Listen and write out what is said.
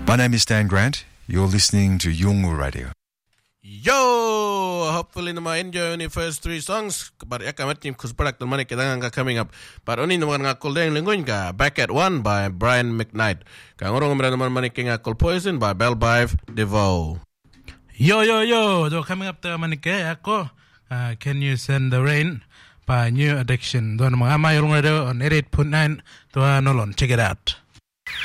My name is Dan Grant. You're listening to Yungu Radio. Yo, hopefully naman enjoy yung first 3 songs. But yakamat yung kusparak naman ikitangan ka coming up. But oni naman nga kuldeng lingon ka. Back at 1 by Brian McKnight. Kangurong naman maniking nga Poison by Bell Bive DeVoe. Yo, so coming up to manike ako. Can You Send the Rain by New Addiction. Doon mga mayroong radio on 88.9. Doon nolon. Check it out.